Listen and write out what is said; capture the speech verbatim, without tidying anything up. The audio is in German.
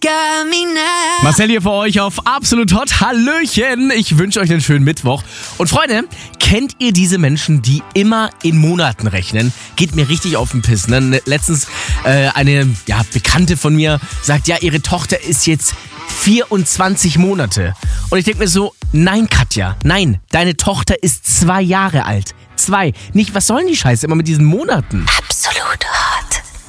got me now. Marcel hier für euch auf Absolut Hot. Hallöchen, ich wünsche euch einen schönen Mittwoch. Und Freunde, kennt ihr diese Menschen, die immer in Monaten rechnen? Geht mir richtig auf den Piss. Ne? Letztens äh, eine ja, Bekannte von mir sagt, ja, ihre Tochter ist jetzt vierundzwanzig Monate. Und ich denke mir so, nein Katja, nein, deine Tochter ist zwei Jahre alt. Zwei. Nicht, was sollen die Scheiße immer mit diesen Monaten? Absolut Hot.